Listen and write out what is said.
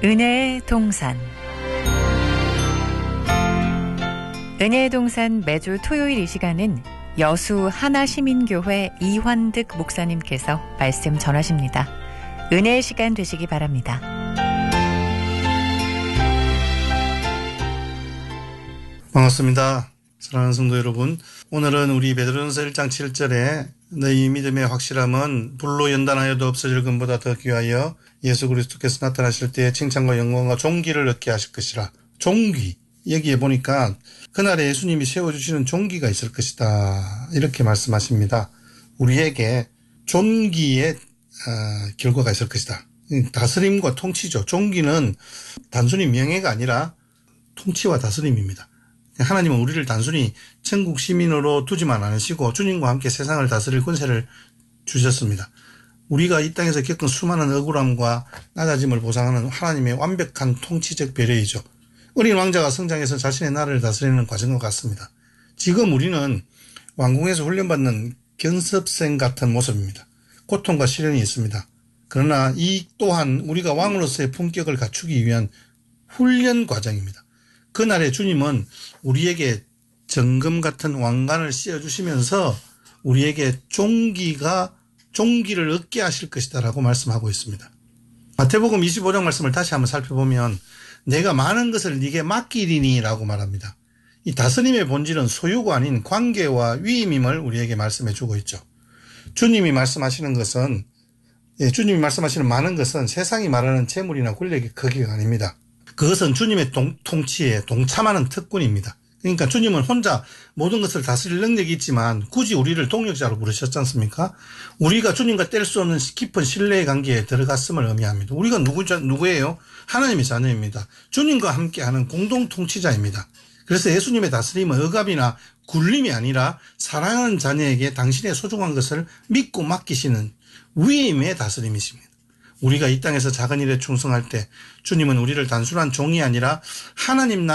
은혜의 동산. 은혜의 동산 매주 토요일 이 시간은 여수 하나시민교회 이환득 목사님께서 말씀 전하십니다. 은혜의 시간 되시기 바랍니다. 반갑습니다. 사랑하는 성도 여러분, 오늘은 우리 베드로전서 1장 7절에 너희 믿음의 확실함은 불로 연단하여도 없어질 것보다 더 귀하여 예수 그리스도께서 나타나실 때에 칭찬과 영광과 존귀를 얻게 하실 것이라. 존귀. 여기에 보니까 그날에 예수님이 세워주시는 존귀가 있을 것이다. 이렇게 말씀하십니다. 우리에게 존귀의 결과가 있을 것이다. 다스림과 통치죠. 존귀는 단순히 명예가 아니라 통치와 다스림입니다. 하나님은 우리를 단순히 천국 시민으로 두지만 않으시고 주님과 함께 세상을 다스릴 권세를 주셨습니다. 우리가 이 땅에서 겪은 수많은 억울함과 낮아짐을 보상하는 하나님의 완벽한 통치적 배려이죠. 어린 왕자가 성장해서 자신의 나라를 다스리는 과정과 같습니다. 지금 우리는 왕궁에서 훈련받는 견습생 같은 모습입니다. 고통과 시련이 있습니다. 그러나 이 또한 우리가 왕으로서의 품격을 갖추기 위한 훈련 과정입니다. 그날에 주님은 우리에게 정금 같은 왕관을 씌워주시면서 우리에게 존귀를 얻게 하실 것이다 라고 말씀하고 있습니다. 마태복음 25장 말씀을 다시 한번 살펴보면 내가 많은 것을 네게 맡기리니 라고 말합니다. 이 다스림의 본질은 소유가 아닌 관계와 위임임을 우리에게 말씀해 주고 있죠. 주님이 말씀하시는 많은 것은 세상이 말하는 재물이나 권력의 크기가 아닙니다. 그것은 주님의 통치에 동참하는 특권입니다. 그러니까 주님은 혼자 모든 것을 다스릴 능력이 있지만 굳이 우리를 동력자로 부르셨지 않습니까? 우리가 주님과 뗄 수 없는 깊은 신뢰의 관계에 들어갔음을 의미합니다. 우리가 누구예요? 하나님의 자녀입니다. 주님과 함께하는 공동 통치자입니다. 그래서 예수님의 다스림은 억압이나 굴림이 아니라 사랑하는 자녀에게 당신의 소중한 것을 믿고 맡기시는 위임의 다스림이십니다. 우리가 이 땅에서 작은 일에 충성할 때 주님은 우리를 단순한 종이 아니라 하나님